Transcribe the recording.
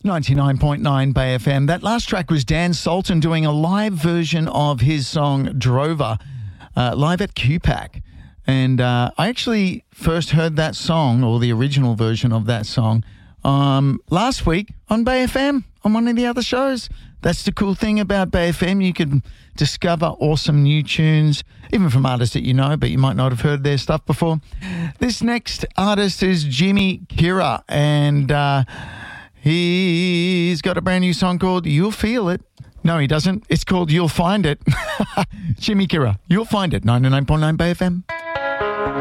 99.9 Bay FM. That last track was Dan Sultan doing a live version of his song Drover, live at QPAC. And I actually first heard that song, or the original version of that song, last week on Bay FM, on one of the other shows. That's the cool thing about Bay FM. You can discover awesome new tunes, even from artists that you know, but you might not have heard their stuff before. This next artist is Jimmy Kira, and he's got a brand new song called You'll Feel It. No, he doesn't. It's called You'll Find It. Jimmy Kira, You'll Find It, 99.9 Bay FM.